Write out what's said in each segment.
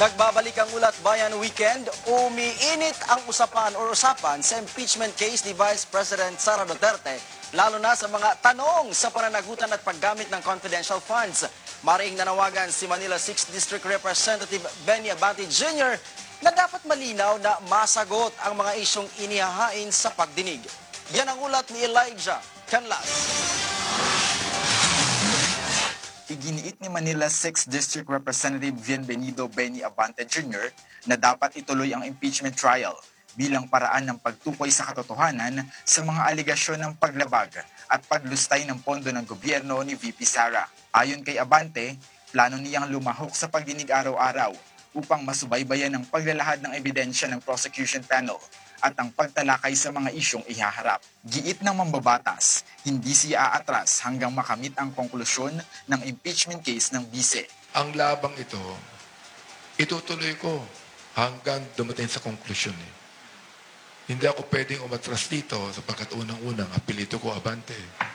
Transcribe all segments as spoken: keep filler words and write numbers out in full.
Nagbabalik ang Ulat Bayan Weekend, umiinit ang usapan o usapan sa impeachment case ni Vice President Sara Duterte, lalo na sa mga tanong sa pananagutan at paggamit ng confidential funds. Maring nanawagan si Manila sixth District Representative Benny Abante Junior na dapat malinaw na masagot ang mga isyong inihahain sa pagdinig. Yan ang ulat ni Elijah Canlas. Iginiit ni Manila sixth District Representative Bienvenido Benny Abante Junior na dapat ituloy ang impeachment trial bilang paraan ng pagtukoy sa katotohanan sa mga aligasyon ng paglabag at paglustay ng pondo ng gobyerno ni V P Sara. Ayon kay Abante, plano niyang lumahok sa pagdinig araw-araw upang masubaybayan ang paglalahad ng ebidensya ng prosecution panel at ang pagtalakay sa mga isyong ihaharap. Giit ng mambabatas, hindi siya aatras hanggang makamit ang konklusyon ng impeachment case ng bise. Ang labang ito, itutuloy ko hanggang dumating sa konklusyon. Eh. Hindi ako pwedeng umatras dito sapagkat unang-unang apelyido ko Abante.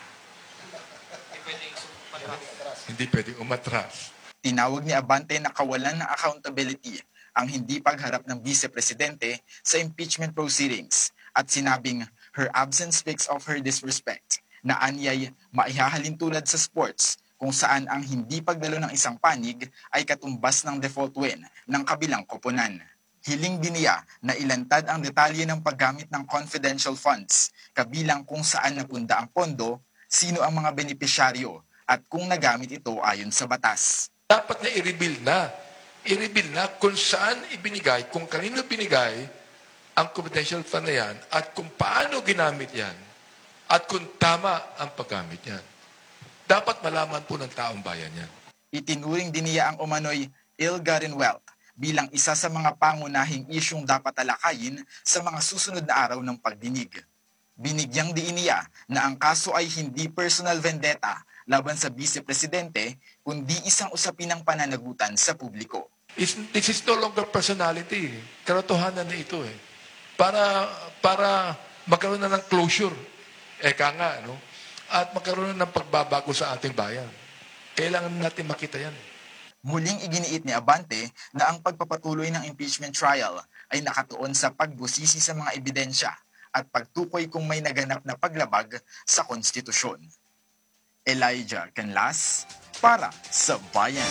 Hindi pwedeng umatras. Tinawag ni Abante na kawalan ng accountability ang hindi pagharap ng vice-presidente sa impeachment proceedings at sinabing her absence speaks of her disrespect na anyay maihahalin tulad sa sports kung saan ang hindi pagdalo ng isang panig ay katumbas ng default win ng kabilang koponan. Hiling din niya na ilantad ang detalye ng paggamit ng confidential funds, kabilang kung saan napunda ang pondo, sino ang mga benepisyaryo at kung nagamit ito ayon sa batas. Dapat na i-reveal na i-reveal na kung saan ibinigay, kung kanino binigay ang confidential fund na yan at kung paano ginamit yan at kung tama ang paggamit yan. Dapat malaman po ng taong bayan yan. Itinuring din niya ang umano'y ill-gotten wealth bilang isa sa mga pangunahing isyong dapat talakayin sa mga susunod na araw ng pagdinig. Binigyang diin niya na ang kaso ay hindi personal vendetta laban sa vice-presidente kundi isang usapin ng pananagutan sa publiko. It's, this is no longer personality. Katotohanan na ito eh. Para, para magkaroon na ng closure. Eka nga, no? At magkaroon na ng pagbabago sa ating bayan. Kailangan natin makita yan. Muling iginiit ni Abante na ang pagpapatuloy ng impeachment trial ay nakatuon sa pagbusisi sa mga ebidensya at pagtukoy kung may naganap na paglabag sa konstitusyon. Elijah Canlas para sa Bayan.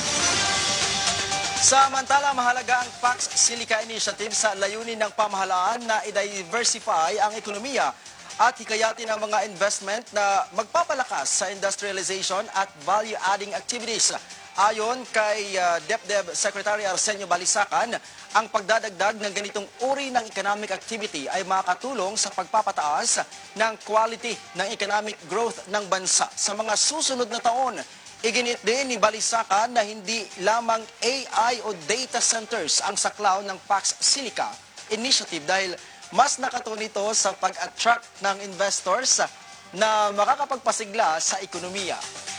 Samantala, mahalaga ang Pax Silica Initiative sa layunin ng pamahalaan na i-diversify ang ekonomiya at hikayatin ang mga investment na magpapalakas sa industrialization at value-adding activities. Ayon kay uh, DepDev Secretary Arsenio Balisacan, ang pagdadagdag ng ganitong uri ng economic activity ay makakatulong sa pagpapataas ng quality ng economic growth ng bansa sa mga susunod na taon. Iginit din ni Balisacan na hindi lamang A I o data centers ang saklaw ng Pax Silica Initiative dahil mas nakatuon ito sa pag-attract ng investors na makakapagpasigla sa ekonomiya.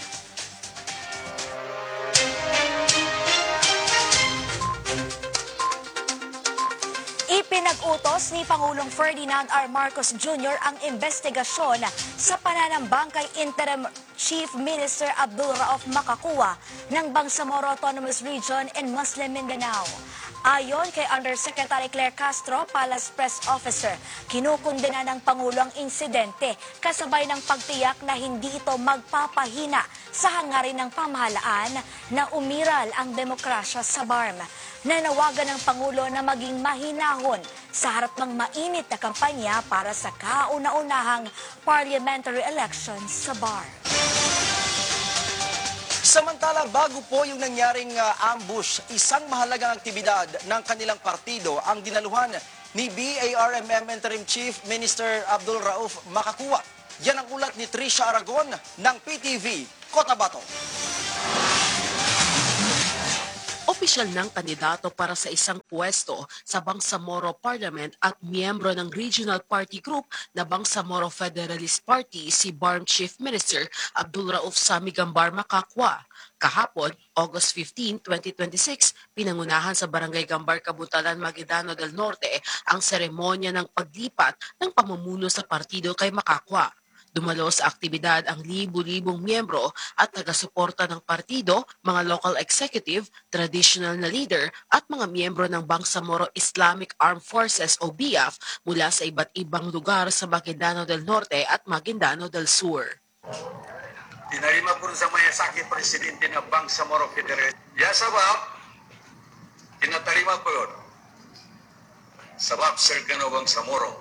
Ipinag-utos ni Pangulong Ferdinand R. Marcos Junior ang investigasyon sa pananambang kay Interim Chief Minister Abdul Rauf Makakua ng Bangsamoro Autonomous Region in Muslim Mindanao. Ayon kay Undersecretary Claire Castro, Palace Press Officer, kinukundena ng Pangulo ang insidente kasabay ng pagtiyak na hindi ito magpapahina sa hangarin ng pamahalaan na umiral ang demokrasya sa B A R M. Nanawagan ng Pangulo na maging mahinahon sa harap ng mainit na kampanya para sa kauna-unahang parliamentary elections sa B A R. Samantala, bago po yung nangyaring uh, ambush, isang mahalagang aktibidad ng kanilang partido ang dinaluhan ni B A R M M Interim Chief Minister Abdul Rauf Makakua. Yan ang ulat ni Trisha Aragon ng P T V, Cotabato. Opisyal ng kandidato para sa isang pwesto sa Bangsamoro Parliament at miyembro ng Regional Party Group na Bangsamoro Federalist Party si B A R M Chief Minister Abdul Rauf Sami Gambar Makakua. Kahapon, August fifteenth, twenty twenty-six, pinangunahan sa Barangay Gambar, Kabutalan, Maguindano del Norte ang seremonya ng paglipat ng pamumuno sa partido kay Makakua. Dumalo sa aktibidad ang libu-libong miyembro at taga-suporta ng partido, mga local executive, traditional na leader at mga miyembro ng Bangsamoro Islamic Armed Forces o B I A F mula sa iba't ibang lugar sa Maguindano del Norte at Maguindano del Sur. Tinarima po sa mayasaki presidente ng Bangsamoro Federation. Ya sabab, tinatarima po yun. Sabab Sergano Bangsamoro.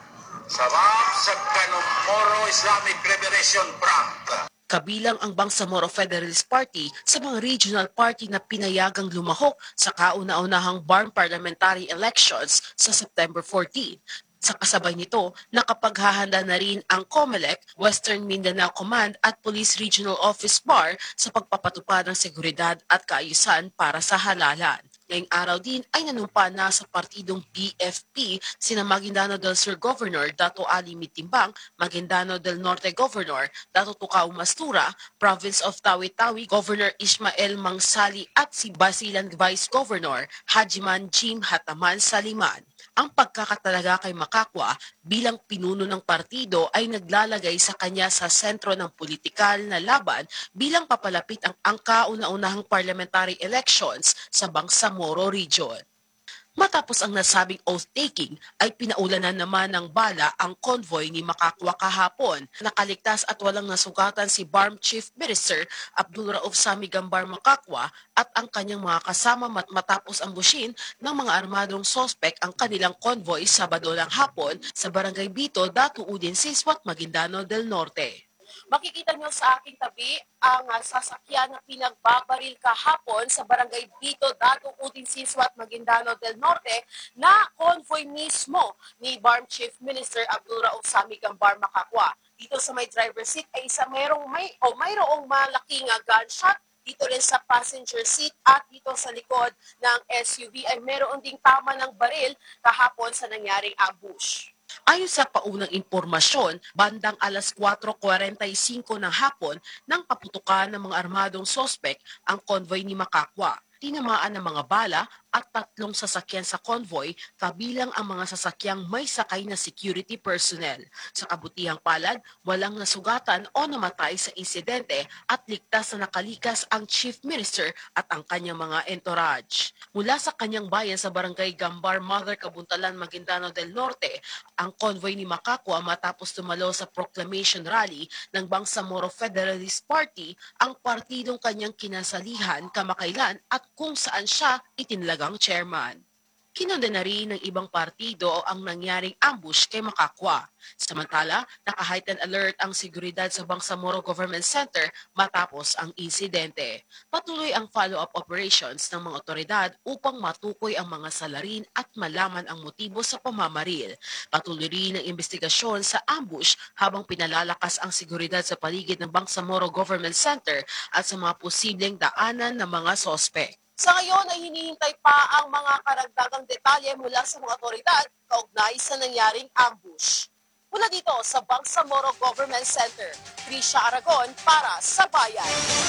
Sabab Sergano Moro Islamic Liberation Front. Kabilang ang Bangsamoro Federalist Party sa mga regional party na pinayagang lumahok sa kauna-unahang B A R M parliamentary elections sa September fourteenth. Sa kasabay nito, nakapaghahanda na rin ang COMELEC, Western Mindanao Command at Police Regional Office B A R sa pagpapatupad ng seguridad at kaayusan para sa halalan. Ngayong araw din ay nanumpa na sa partidong B F P sina Maguindano del Sur Governor Dato Ali Mitimbang, Maguindano del Norte Governor Dato Tucao Mastura, Province of Tawi-Tawi Governor Ismael Mangsali at si Basilan Vice Governor Hajiman Jim Hataman Saliman. Ang pagkakatalaga kay Makakwa bilang pinuno ng partido ay naglalagay sa kanya sa sentro ng politikal na laban bilang papalapit ang, ang kauna-unahang parliamentary elections sa Bangsamoro Region. Matapos ang nasabing oath-taking ay pinaulanan naman ng bala ang convoy ni Makakwa kahapon. Nakaligtas at walang nasugatan si B A R M Chief Minister Abdul Rauf Sami Gambar Makakwa at ang kanyang mga kasama mat matapos ambushin ng mga armadong sospek ang kanilang convoy Sabado ng hapon sa Barangay Bito, Datu Udin, Siswat, Maguindano del Norte. Makikita nyo sa aking tabi ang uh, sasakyan na pinagbabaril kahapon sa Barangay Bito, Datu Udin, Siswat, Maguindano del Norte na convoy mismo ni B A R M Chief Minister Abdul Rauf Sami Gambar Makakwa. Dito sa may driver seat ay isa mayroong may o mayroong malaking uh, gunshot. Dito rin sa passenger seat at dito sa likod ng S U V ay mayroon ding tama ng baril kahapon sa nangyaring ambush. Ayon sa paunang impormasyon, bandang alas kwatro kuwarenta y singko ng hapon nang paputukan ng mga armadong sospek ang convoy ni Makakwa. Tinamaan ng mga bala at tatlong sasakyan sa convoy kabilang ang mga sasakyang may sakay na security personnel. Sa kabutihang palad, walang nasugatan o namatay sa insidente at ligtas na nakalikas ang Chief Minister at ang kanyang mga entourage. Mula sa kanyang bayan sa Barangay Gambar, Mother Kabuntalan, Maguindano del Norte, ang convoy ni Makakwa matapos tumalo sa proclamation rally ng Bangsamoro Federalist Party, ang partidong kanyang kinasalihan kamakailan at kung saan siya itinalagang chairman. Kinunda na rin ng ibang partido ang nangyaring ambush kay Makakwa. Samantala, naka-heightened alert ang seguridad sa Bangsamoro Government Center matapos ang insidente. Patuloy ang follow-up operations ng mga otoridad upang matukoy ang mga salarin at malaman ang motibo sa pamamaril. Patuloy rin ang investigasyon sa ambush habang pinalalakas ang seguridad sa paligid ng Bangsamoro Government Center at sa mga posibleng daanan ng mga sospek. Sa ngayon ay hinihintay pa ang mga karagdagang detalye mula sa mga otoridad kaugnay sa nangyaring ambush. Mula dito sa Bangsamoro Government Center, Trisha Aragon para sa Bayan.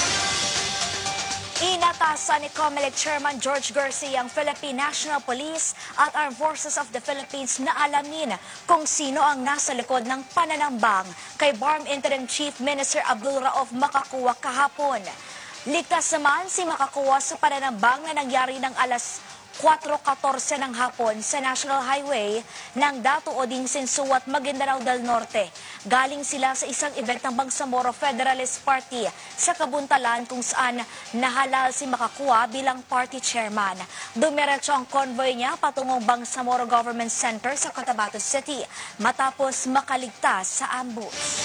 Inatasan ni COMELEC Chairman George Garcia ang Philippine National Police at Armed Forces of the Philippines na alamin kung sino ang nasa likod ng pananambang kay B A R M Interim Chief Minister Abdul Rauf Makakwa kahapon. Ligtas naman si Makakwa sa pananambang na nangyari ng alas kwatro katorse ng hapon sa National Highway ng Datu Udin, Sinsuat, Maguindanao del Norte. Galing sila sa isang event ng Bangsamoro Federalist Party sa Kabuntalan kung saan nahalal si Makakwa bilang party chairman. Dumiretso ang convoy niya patungong Bangsamoro Government Center sa Cotabato City matapos makaligtas sa ambush.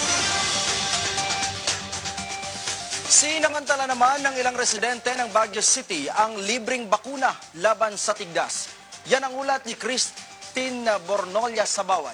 Sinamantala naman ng ilang residente ng Baguio City ang libreng bakuna laban sa tigdas. Yan ang ulat ni Christine Bornolia Sabaway.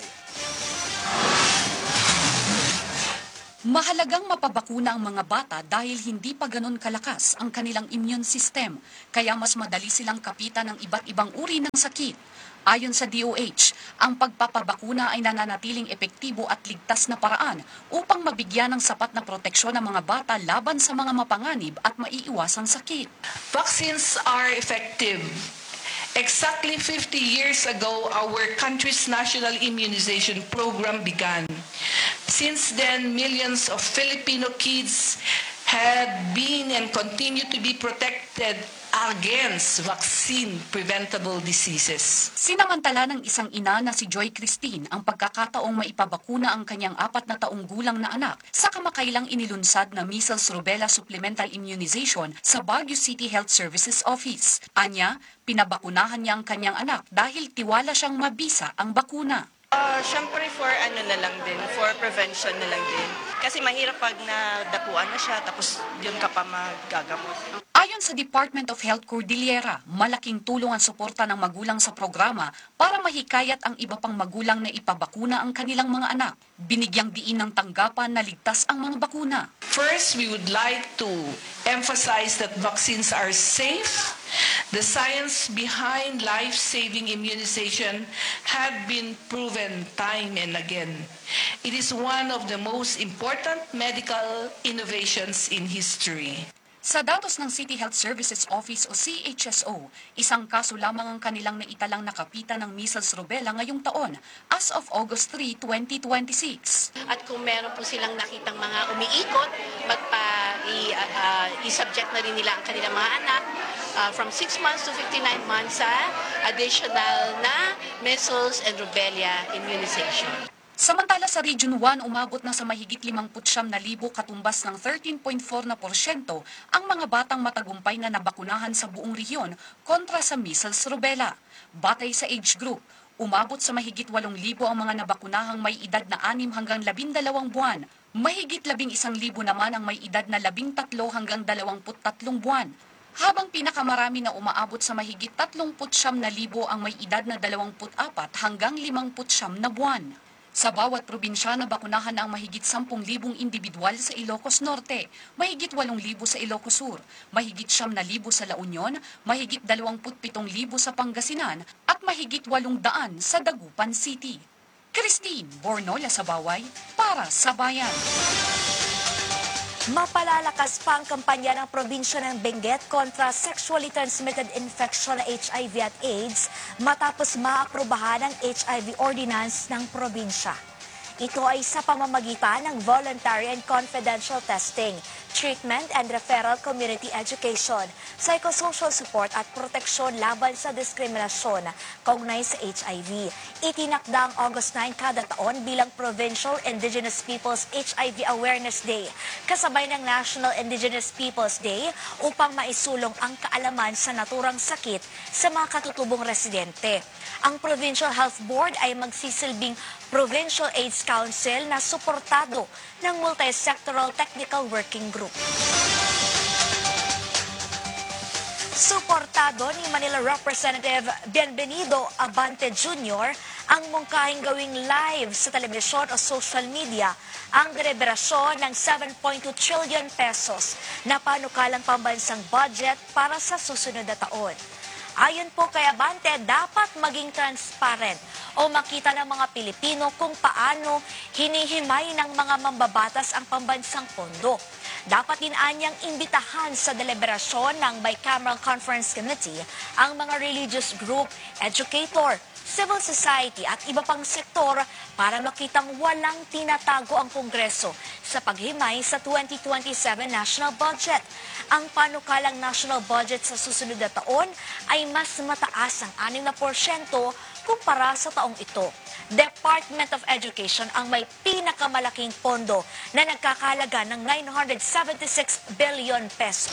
Mahalagang mapabakuna ang mga bata dahil hindi pa ganon kalakas ang kanilang immune system, kaya mas madali silang kapitan ng iba't ibang uri ng sakit. Ayon sa D O H, ang pagpapabakuna ay nananatiling epektibo at ligtas na paraan upang mabigyan ng sapat na proteksyon ang mga bata laban sa mga mapanganib at maiiwasang sakit. Vaccines are effective. Exactly fifty years ago, our country's national immunization program began. Since then, millions of Filipino kids have been and continue to be protected against vaccine-preventable diseases. Sinamantala ng isang ina na si Joy Christine ang pagkakataong maipabakuna ang kanyang apat na taong gulang na anak sa kamakailang inilunsad na measles rubella supplemental immunization sa Baguio City Health Services Office. Anya, pinabakunahan niya ang kanyang anak dahil tiwala siyang mabisa ang bakuna. Uh, Siyempre for ano na lang din, for prevention na lang din. Kasi mahirap pag nadapuan na siya tapos yun ka pa magagamot. Ayon sa Department of Health Cordillera, malaking tulong ang suporta ng magulang sa programa para mahikayat ang iba pang magulang na ipabakuna ang kanilang mga anak. Binigyang diin ng tanggapan na ligtas ang mga bakuna. First, we would like to emphasize that vaccines are safe. The science behind life-saving immunization had been proven time and again. It is one of the most important medical innovations in history. Sa datos ng City Health Services Office o C H S O, isang kaso lamang ang kanilang naitalang nakapitan ng measles rubella ngayong taon as of August third, twenty twenty-six. At kung meron po silang nakitang mga umiikot, magpa i, uh, uh, i-subject na rin nila ang kanilang mga anak uh, from six months to fifty-nine months sa additional na measles and rubella immunization. Samantala sa Region one, umabot na sa mahigit limangput siyam na libo katumbas ng thirteen point four na porsyento ang mga batang matagumpay na nabakunahan sa buong rehiyon kontra sa measles rubella. Batay sa age group, umabot sa mahigit walong libo ang mga nabakunahang may edad na anim hanggang labindalawang buwan. Mahigit labing isang libo naman ang may edad na labing tatlo hanggang dalawamput tatlong buwan. Habang pinakamarami na umaabot sa mahigit tatlongput siyam na libo ang may edad na dalawamput apat hanggang limangput siyam na buwan. Sa bawat probinsya na bakunahan ang mahigit sampung libong individual sa Ilocos Norte, mahigit walong libo sa Ilocos Sur, mahigit siyam na libo sa La Union, mahigit dalawamput pitong libo sa Pangasinan, at mahigit walong daan sa Dagupan City. Christine Bornola sa Baway, para sa Bayan. Mapalalakas pa ang kampanya ng probinsya ng Benguet kontra sexually transmitted infection na H I V at AIDS matapos maaprubahan ang H I V ordinance ng probinsya. Ito ay sa pamamagitan ng voluntary and confidential testing, treatment and referral community education, psychosocial support at proteksyon laban sa diskriminasyon kaugnay sa H I V. Itinakda ang August ninth kada taon bilang Provincial Indigenous Peoples H I V Awareness Day, kasabay ng National Indigenous Peoples Day upang maisulong ang kaalaman sa naturang sakit sa mga katutubong residente. Ang Provincial Health Board ay magsisilbing Provincial AIDS Council na suportado ng Multi-Sectoral Technical Working Group. Suportado ni Manila Representative Bienvenido Abante Junior ang mungkahing gawing live sa telebisyon o social media ang deliberasyon ng seven point two trillion pesos na panukalang pambansang budget para sa susunod na taon. Ayon po kay Abante, dapat maging transparent o makita ng mga Pilipino kung paano hinihimay ng mga mambabatas ang pambansang pondo. Dapat din anyang imbitahan sa deliberasyon ng Bicameral Conference Committee ang mga religious group, educator, civil society at iba pang sektor para makitang walang tinatago ang Kongreso sa paghimay sa twenty twenty-seven national budget. Ang panukalang national budget sa susunod na taon ay mas mataas ang anim na porsyento kumpara sa taong ito. Department of Education ang may pinakamalaking pondo na nagkakalaga ng nine hundred seventy-six billion pesos.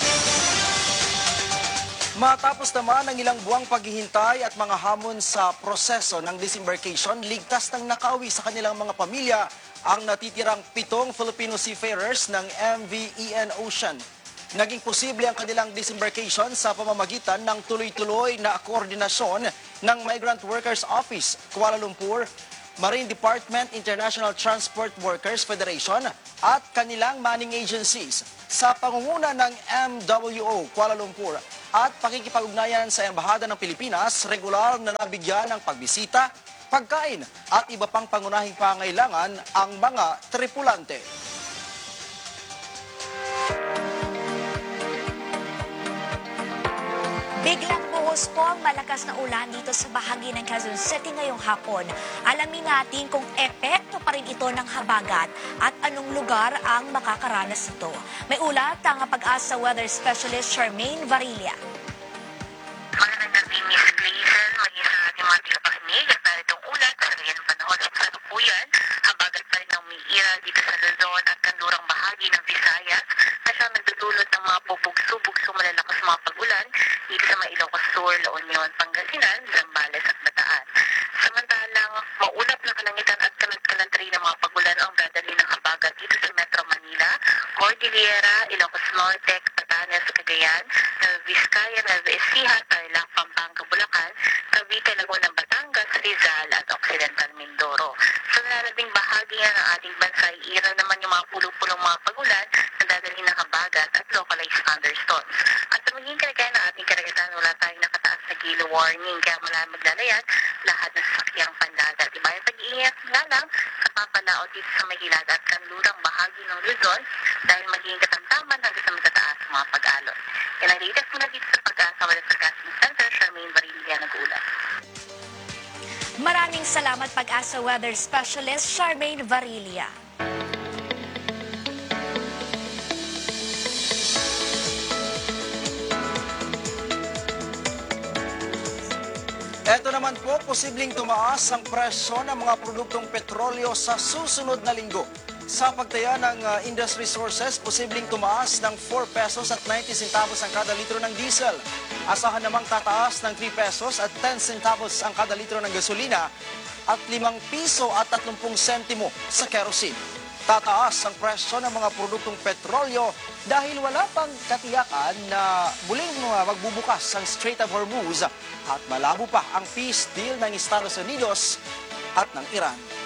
Matapos naman ang ilang buwang paghihintay at mga hamon sa proseso ng disembarkation, ligtas ng nakauwi sa kanilang mga pamilya ang natitirang pitong Filipino seafarers ng M V E N Ocean. Naging posible ang kanilang disembarkation sa pamamagitan ng tuloy-tuloy na koordinasyon ng Migrant Workers Office, Kuala Lumpur, Marine Department, International Transport Workers Federation at kanilang manning agencies sa pangunguna ng M W O Kuala Lumpur at pakikipag-ugnayan sa Embahada ng Pilipinas, regular na nabigyan ng pagbisita, pagkain at iba pang pangunahing pangailangan ang mga tripulante. Biglang Buhos po ang malakas na ulan dito sa bahagi ng Quezon City ngayong hapon. Alamin natin kung epekto pa rin ito ng habagat at anong lugar ang makakaranas ito. May ulat ang Pag-asa Weather Specialist Charmaine Varilla. Magandang gabi, Miss Glazer, maging sa ating mga tagapakinig at naritong ulat sa ganyan ng panahon at kasalukuyan. Habagat pa rin ang umiiral dito sa Luzon at kanlurang bahagi ng Visayas na siyang nagdudulot ng mga bubugso-bugso malalakas mga pag-ulan dito sa mga Ilocos Sur, La Union, Pangasinan, Zambales at Bataan. Samantalang maulap na kalangitan at kalat-kalat rin ng mga pag-ulan ang dadali ng habagat dito sa Metro Manila, Cordillera, Ilocos Norte, Batanes, Cagayan, Nueva Vizcaya, Nueva Ecija, Tarlac, Pampanga, Bulacan, Cavite, Laguna, Batangas, Rizal at Occidental Mindoro. Sa nalalabing bahagi nga ng ating bansa, iiral naman yung mga pulo-pulong mga pag-ulan na dadalhin ng habagat at localized thunderstorms. At sa maging kalagayan ng ating karagatan, wala tayong nakataas na gale warning, kaya malamang maglalayan lahat ng sasakyang pandagat. Diba yung pag-iingat nga lang sa papalaot dito sa Mahilag at kanlurang bahagi ng Luzon dahil magiging katamtaman hanggang sa matataas mga pag-alon. Yan ang latest muna dito sa Pag-asa Weather Forecasting Center, Charmaine Varilla nag-ulat. Maraming salamat Pag-asa Weather Specialist Charmaine Varilla. Ito naman po, posibleng tumaas ang presyo ng mga produktong petrolyo sa susunod na linggo. Sa pagtaya ng uh, industry sources, posibleng tumaas ng four pesos at ninety centavos ang kada litro ng diesel. Asahan namang tataas ng three pesos at ten centavos ang kada litro ng gasolina at limang piso at tatlong sentimo sa kerosene. Tataas ang presyo ng mga produktong petrolyo dahil wala pang katiyakan na muling uh, magbubukas ang Strait of Hormuz at malabo pa ang peace deal ng Estados Unidos at ng Iran.